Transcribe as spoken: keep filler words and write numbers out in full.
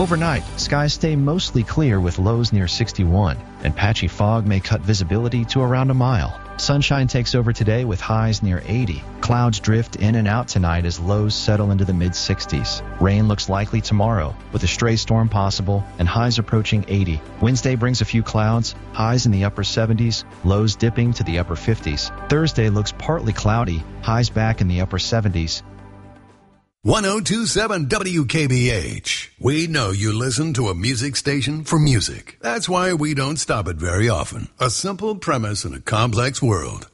Overnight, skies stay mostly clear with lows near sixty-one, and patchy fog may cut visibility to around a mile. Sunshine takes over today with highs near eighty. Clouds drift in and out tonight as lows settle into the mid-sixties. Rain looks likely tomorrow, with a stray storm possible and highs approaching eighty. Wednesday brings a few clouds, highs in the upper seventies, lows dipping to the upper fifties. Thursday looks partly cloudy, highs back in the upper seventies. one oh two point seven W K B H. We know you listen to a music station for music. That's why we don't stop it very often. A simple premise in a complex world.